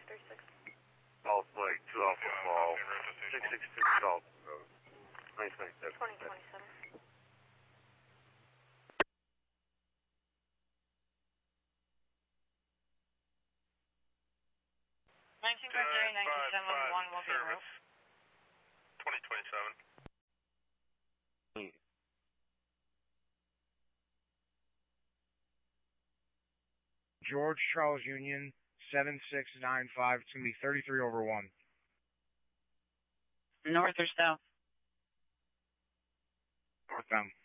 South Lake, 2 Alpha Fall, 662 South Road, 2027. 2027. 19.3, 1971 will be roof. 2027. George Charles Union, 7695. It's going to be 33 over 1. North or south? Northbound.